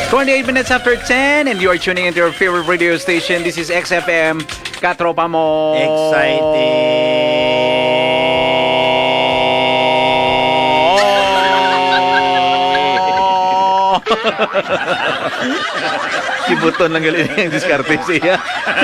28 minutes after 10 and you are tuning into your favorite radio station. This is XFM. Katropa mo. Si Buton lang galing yung diskarte siya.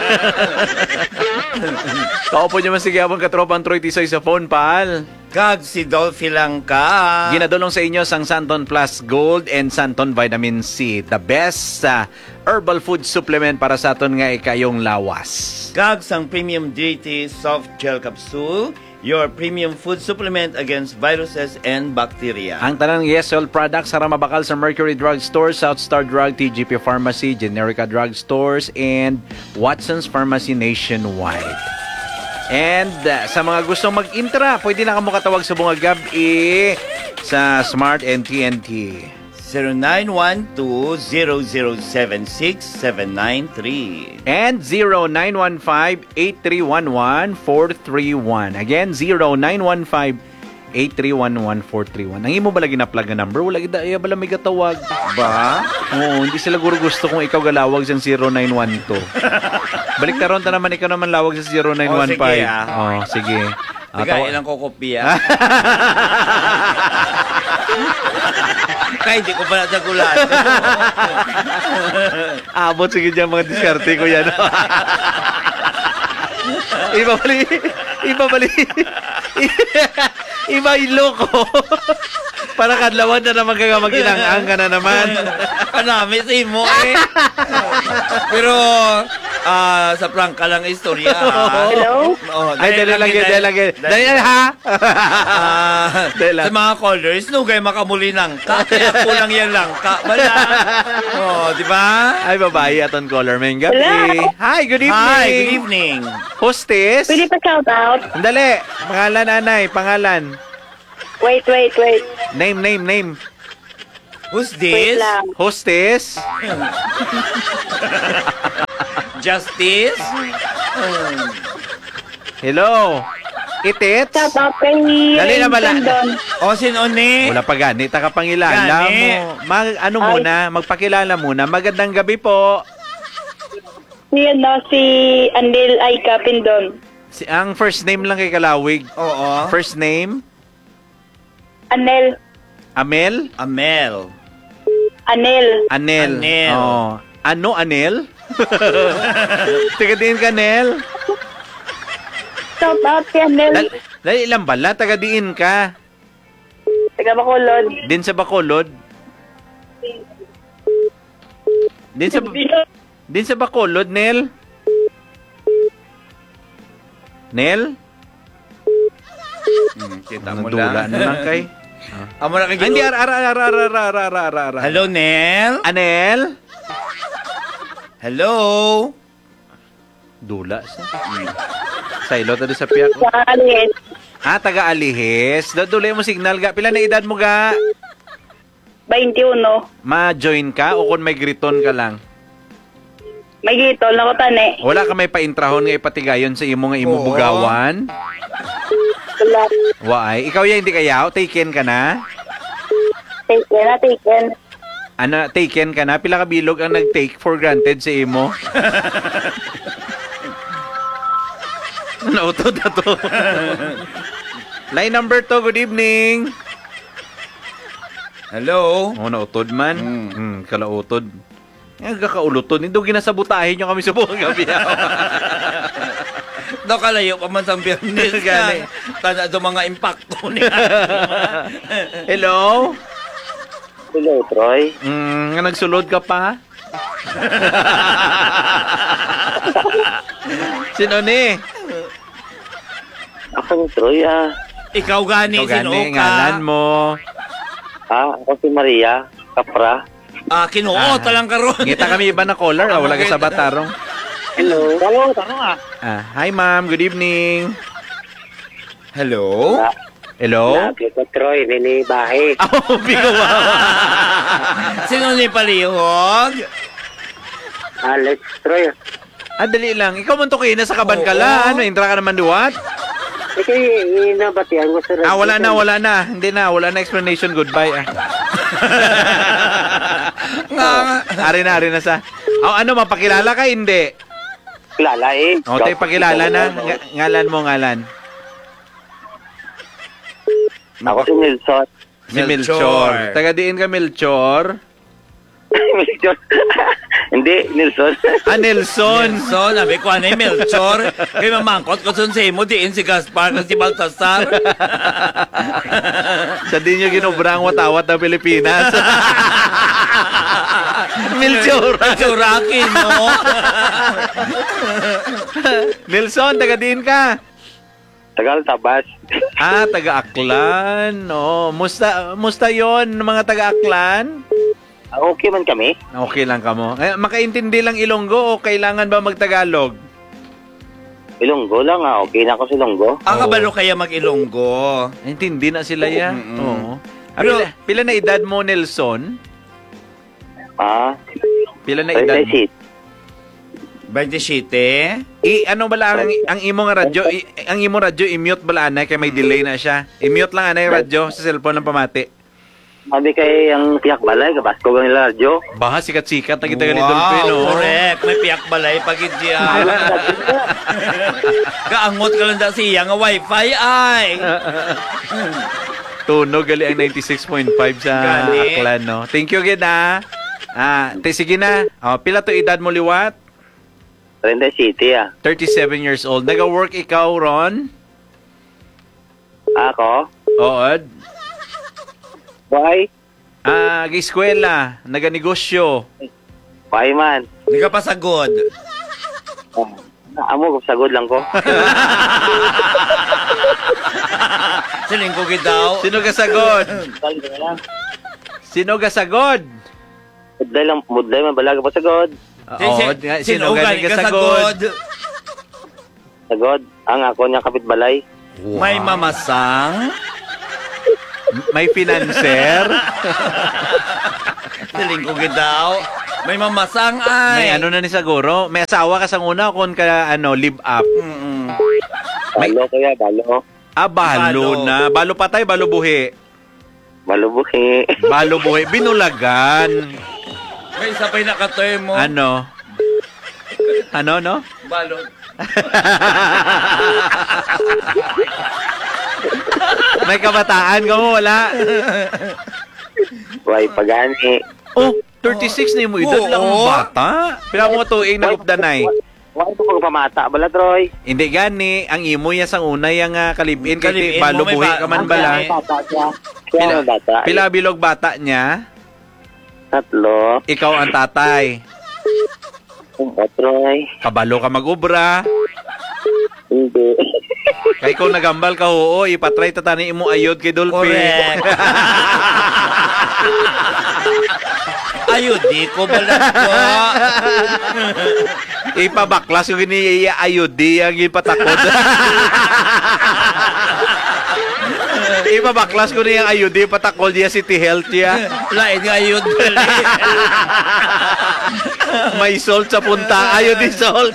Kaupo niyo man sige abang katropang Troy Tisoy sa phone, pal. Kag si Dolphy lang ka. Ginadulong sa inyo sang Santon Plus Gold and Santon Vitamin C. The best herbal food supplement para sa aton nga ikayong lawas. Kag sang Premium DT Soft Gel Capsule, your premium food supplement against viruses and bacteria. Ang tanang Yesol products sa mabakal sa Mercury Drug Stores, South Star Drug, TGP Pharmacy, Generica Drug Stores, and Watson's Pharmacy nationwide. And sa mga gustong mag-intra, pwede na kamo katawag sa bunga gabi sa Smart and TNT. 0912-0076-793 and 0915-8311-431. Again, 0915-8311-431. Ang imo ba lagi na-plug na number? Wala gida, bala may katawag. Ba? Oo, hindi sila guro gusto kung ikaw galawag sa 0912. Balik taron ta naman, ikaw naman lawag sa 0915. Oh, sige. Sige, ilang kokopya. Kaya hindi ko pala sagulan. Abot sige dyan mga diskarte ko yan. Iba iloko. Para kadlawan na naman kaya mag-inang ka na naman. Kanami sa imo eh. Pero sa prangka lang istorya. Hello? Ay, dali lang ha? Sa mga callers, nugay makamuli ng ka. Kaya kulang yan lang ka. Bala. Di ba? Ay, babae aton caller. May gabi. Hello? Hi, good evening. Hi, good evening. Hostess? Pwede pa shout out? Dali. Pangalan, anay. Pangalan. Wait. Name. Who's Wait this? lang. Hostess? Justice? Hello? Itits? Shout out kay Dali na bala. Brandon. O, sinone? Wala pa gani. Takapangilala Gani. mo. Magpakilala muna. Magandang gabi po. Si Andel Aika Pindon. Ang first name lang kay Kalawig. Oo. First name? Anel. Amel? Amel. Anel. Anel. Anel. Oh. Ano, Anel? Taga-diin ka, Anel? Shout out kay Anel. Dali ilang bala, taga-diin ka. Taga Bacolod. Din sa Bacolod? Din sa Bacolod, Nel? Nel? Kita mo Nagdula lang. na lang kay. Amo na kay Hindi, Hello, Nel? Anel? Hello? Dula siya. Saylo tadi sa piyak. Alies. Taga-Alihes. Dudulay mo signal ga. Pila na edad mo ga? 21. Ma-join ka o kung may griton ka lang? May gitol na ko tani. Wala ka may paintrahon nga ipatigayon sa imo nga imo Oo. bugawan? Wala. Waay. Ikaw ya hindi kayaw? Taken ka na? Taken. Taken ka na? Pila ka bilog ang nag-take for granted sa imo? Nautod na to. Line number 2, good evening. Hello? Nautod man. Kalautod. Gakaulutod. Hindi ginasabutahin nyo kami sa buong gabi. Do kalayo pa man sang Biyernes Gani. Tanda do mga impacto niya. Hello? Hello, Troy. Nga nagsulod ka pa? Sino ni? Ako ni Troy, Ikaw gani, Ikaw sino gani, ka? ngalan mo. ako si Maria Capra. Kinuo, talang karon. Ngita kami iba na caller. Wala ka sa batarong. Hello. Tanong Hi ma'am, good evening. Hello? Hello? Lagi ko, Troy, nini bahay. Oh, bigawa. Sino ni palihog? Alex, Troy. Dali lang. Ikaw man to kayo, nasa Kabankala. Oo. Ano, intra ka naman duwat? Kasi inabatian ko sa radyo. Wala na. Hindi na, wala na explanation. Goodbye. Ari na sa. Ano, mapakilala ka? Hindi. Kilala eh. Tayo pakilala na. Ngalan mo, ngalan. Ako si Nelson. Si Melchor. Taga diin ka, Melchor? Melchor. Hindi, Nelson. Nelson. So, nabi ko ano Melchor. Kaya mamangkot ko sun sa imo, diin si Gaspar at si Baltasar. Sa di nyo ginubrang watawat ng Pilipinas. Melchor. Melchorakin, no? Nelson, taga diin ka? Tagal Tabas. Taga-Aklan. Musta yon mga taga-Aklan? Okay man kami. Okay lang ka mo. Makaintindi lang Ilonggo o kailangan ba magtagalog? Ilonggo lang okay na ako sa Ilonggo. Kabalo kaya mag-Ilonggo. Intindi na sila ya. Oo. Pero- Pila na edad mo, Nelson? Pila na edad mo? 27? Ano bala ang imong radyo? Ang imong radyo i-mute bala anay kay may delay na siya. I-mute lang anay radyo sa cellphone ng pamati. Sabi kay ang piyak balay, kabasko gang nila radyo. Baha sikat-sikat na kita ni Dolphin, no? Correct. May piyak balay pagid diya. Kaangot ka lang da siya nga wifi ay. Tunog gali ang 96.5 sa Gani. Aklan, no? Thank you, Gid, sige na. Pila to edad mo liwat? 37 37 years old. Nag-work ikaw, Ron? Ako? Ood? Why? Giskwela. Naganegosyo. Why man? Hindi ka pa sagod. Amo, sagod lang ko. Siling ko daw. Sino gasagod? Sino gasagod? Mudlay man balaga pa sagod. Sino gani gasagod? Sagod, ang ako niya kapitbalay. May mamasang. May financer? Siling ko daw. May mamasang ay. May ano na ni Saguro? May asawa ka sa una kung ka live up? Balo kaya, balo. Balo na. Balo patay, balo buhi. Balo buhi. Balo buhi. Binulagan. May isa pa'y nakatoy mo. Ano, no? Balot. May kabataan ka mo, wala? Why, pagani. 36 na yung edad lang ang bata. Pila mo tuig nagupdanay. Why po pamata, bala, Troy? Hindi gani, ang imo ya sang una yang kalibin kay Kalibin balo mo, may buhi ka man bala. Kaya bata. Pila bilog bata niya? 3. Ikaw ang tatay. Troy. Kabalo ka mag-ubra. Hindi. Kay kung nagambal ka ipatry tatani imo ayod kay Dolphy. Correct. Ayod, di ko balat ko. Ipabaklas yung ayod di ang ipatakod. Ipabaklas ko niya ang ayod di patakol niya City Health niya. Lain nga ayod. May salt sa punta. Ayod di salt.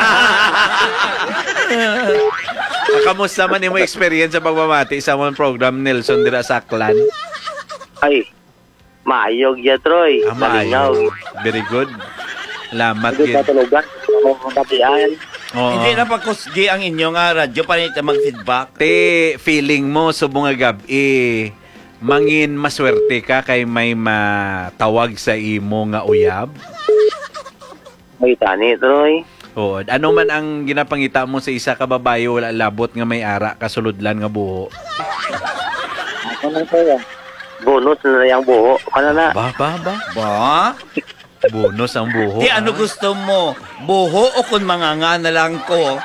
Kamusta man yung experience sa pagmamati sa mga program Nelson dira sa Aklan? Ay, maayog ya, Troy. Malinaw. Very good. Salamat, Hindi Gid. patulugan. Mabatian. Hindi na pagkusgi ang inyong radyo pa nito mag-feedback. Feeling mo subong nga gabi mangin maswerte ka kay may matawag sa imo nga uyab? May tani, Troy. Ano man ang ginapangita mo sa isa ka babae wala labot nga may ara kasuludlan nga buho? Ako na, Troy. Bonus na yung buho. Ano na? Ba? Ba? Bonus ang buho. Di ano gusto mo? Buho o kung manganga na lang ko?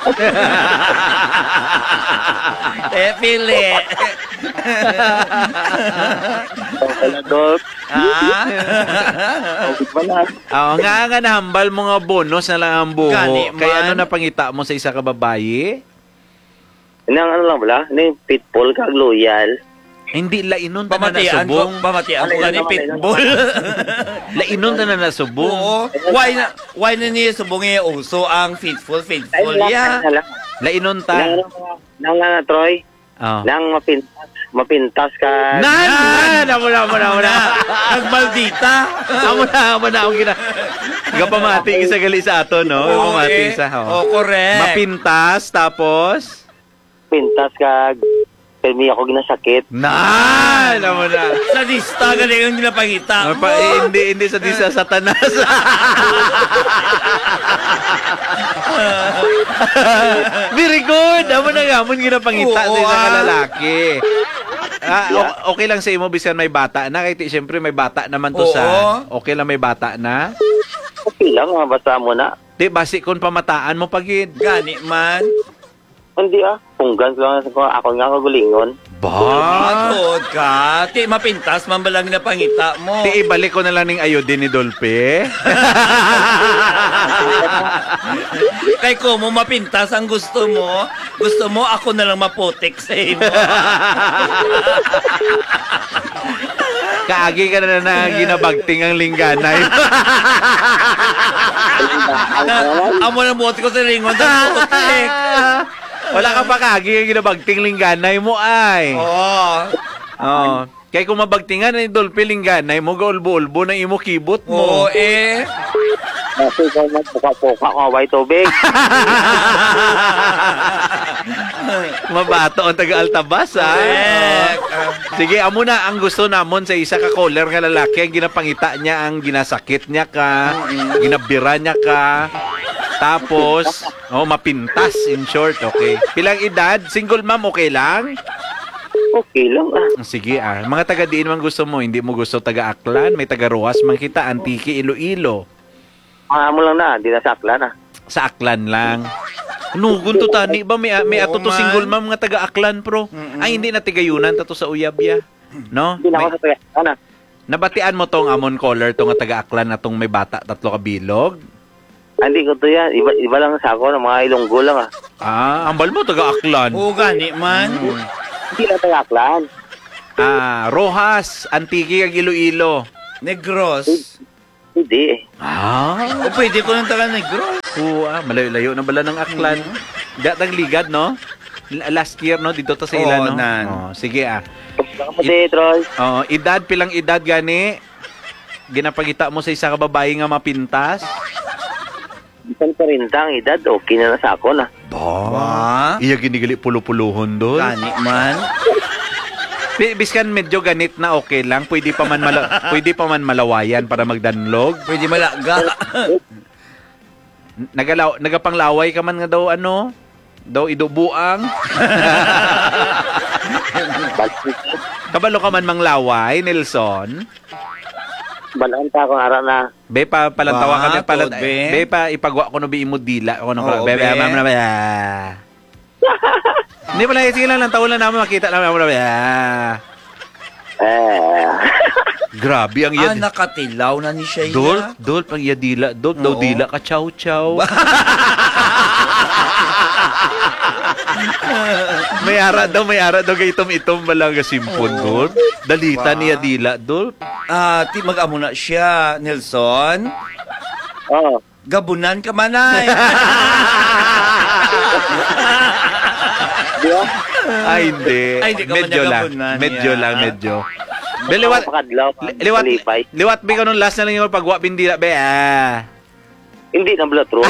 Pili. Dok. Nga nahambal mo nga bonus na lang ang buho. Gani man. Kaya ano na pangita mo sa isa ka babae? Inang ano lang bala? Ini pitbull kag loyal. Hindi lainon ta na Pamatian nasubong. ko ni Pitbull. Lainon ta na nasubong. Oo. Why na niya subong uso ang faithful Ay, ya? lang. Lainon ta. Nang Troy, Oh. nang mapintas ka. Nan! Amo na. Nagmaldita. Amo na. Ikaw pamati isa gali sa ato, no? Ikaw pamati isa. correct. Mapintas, tapos? Pintas ka. Permi ako ginasakit. Nan! Amo na. Sa lista, galing ang ginapangita mo. Hindi sa disa satanas. Very good. Amo na nga. Amon ginapangita sa isang kalalaki. Okay lang sa imo bisan may bata na. Kahit siyempre may bata naman to sa... Okay lang may bata na. Okay lang, basta mo na. Di, basi kung pamataan mo pagid. Gani man. Hindi punggan ko lang ako nga kagulingon. Matod ka. Ti mapintas, mambalang na pangita mo. Ti, ibalik ko na lang ng ayodin ni Dolpe. Kay ko mo mapintas ang gusto mo. Gusto mo ako na lang maputik sa imo. Kaagi ka na ginabagting ang lingganay. Amo na buti ko sa lingon sa putik. Wala ka pa kaagi ang ginabagting lingganay mo ay. Oh. Kaya kung mabagtingan ni Dolpe lingganay mo, gaulbo-ulbo na imo kibot mo. Kasi kung magpuka-puka ko, may tubig. Mabato ang taga-altabas, ha? Sige, amo na ang gusto namon sa isa ka caller nga lalaki, ang ginapangita niya, ang ginasakit niya ka, ginabira niya ka, tapos, mapintas, in short, okay. Pilang edad? Single mom, okay lang? Okay lang Sige, mga taga-diin man gusto mo, hindi mo gusto taga-Aklan, may taga-Ruas, man kita, Antique, Iloilo. Mo lang na, di na sakla na. Sa Aklan lang. Nugun to tani ba may ato to single mom nga taga Aklan pro. Ay hindi na tigayunan tato sa Uyabya. No? Hindi na ako sa taga. Nabatian mo tong amon caller to nga taga Aklan na tong may bata tatlo ka bilog. Hindi ko to yan. Iba lang sa ako ng mga Ilonggo lang Ambal mo taga Aklan. Gani man. Hindi na taga Aklan. Rojas, Antique ag Iloilo. Negros. Hindi O pwede ko ng taga Negros. Malayo-layo na bala ng Aklan. Datang ligad, no? Last year, no? Dito to sa ilan, no? Sige, Kapatid, Troy. Edad, pilang edad gani? Ginapagita mo sa isa ka babae nga mapintas? Isang 40 ang edad, okay na sa ako na. Iya ginigali pulo-puluhon doon. Gani man. Biskan medyo ganit na okay lang. Pwede pa man malawayan para magdanlog. Pwede malaga. Nagapanglaway ka man nga daw daw idubuang. Kabalo ka man manglaway, Nelson. Balaan pa akong ara na. Be palantawa kami be pa ipagwa ko no bi imo dila ko no be. Hindi pala sige lang taon lang namin makita namin mo na. Grabe ang yad. Nakatilaw na ni siya. Dol pang yadila, daw dila ka chow. may ara daw itom balang simpon dol. Dalita niya dila dol. Ti mag-amo na siya, Nelson. Gabunan ka manay. Ay, hindi. Medyo lang. Liwat bi ka nung last na lang yung pagwa bindila, be. Hindi na bala, Troy.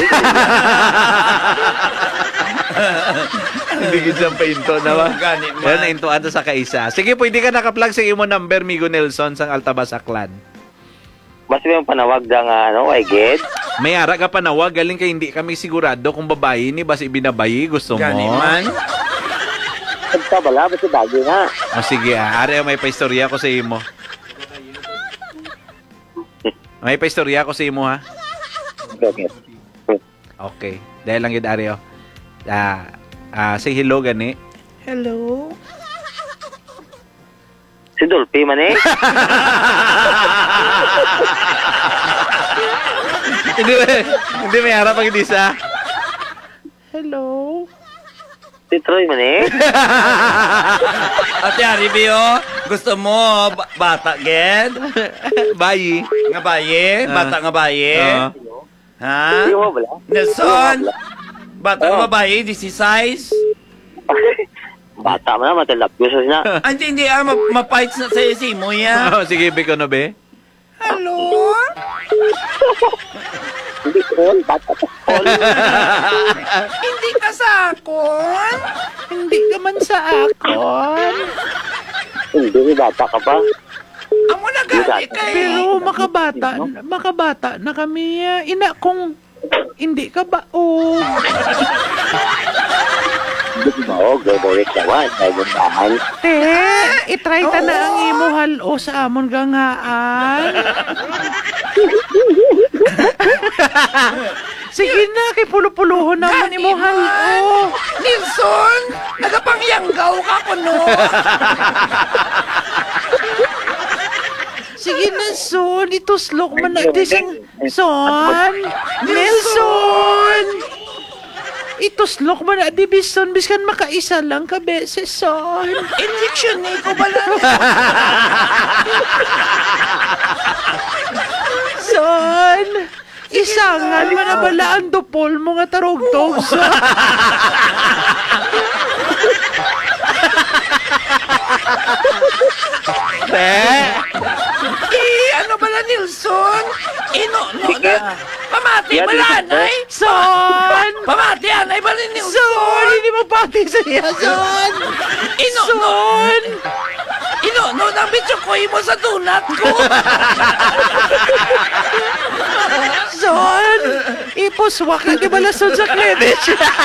Hindi gid painto na ba? Gani man. Yan, naintuan sa kaisa. Sige, pwede ka naka-plug sa imo number, Migo Nelson, sang Altabas Aklan. Basta may panawag nga, I get. May ara ka panawag, galing kay hindi kami sigurado kung babae ni, basi binabayi, gusto mo? Gani man. Pagka bala, basta bagay nga. Sige, ari may paistorya ko sa imo. May paistorya ko sa imo, ha? Okay. Dahil lang yun, Ario. Say hello, gani. Hello. Si Dolphy man eh. Hindi may harap pag hindi sa... Hello. Si Troy man eh. Ate Aribio, gusto mo bata gen? Bayi. Nga baye? Bata nga baye? Ha? Hindi mo bala. Nelson, Bata na babae, this is size. Bata mo na, matalapos na. Hindi, mapahit na sa'yo si mo ya. Oh, sige, Biko no, be? Hello? Hindi ko, bata pa. Hindi ka sa akon? Hindi naman sa akon. Hindi, bata ka pa. Amo na gani kay. Pero makabata na kami. Ina kung hindi ka ba, oh. Hindi mo, gagawin naman. Ay, bundahan. Itry ta na ang imo halo sa amon gangaan. Sige na, kay pulo-puluhon naman imo halo. Nilson, nagapangyangaw ka ko no. Sige na, Son. Ituslok man na. Son! Nelson! Ituslok man na. Di Son, biskan makaisa lang ka, beses, Son. Injection ni ko bala. Son! Isangan man na bala ang dupol mo nga tarugtog, Son. Ano bala Nilson? No na. Pamati bala anay. Son! Pamati anay bala Nilson. Son! Hindi mo pati sa iya, Son! Son! No, nang bitsukoy mo sa tunat ko. Son! Ipuswak na di bala, Son, sa cleavage.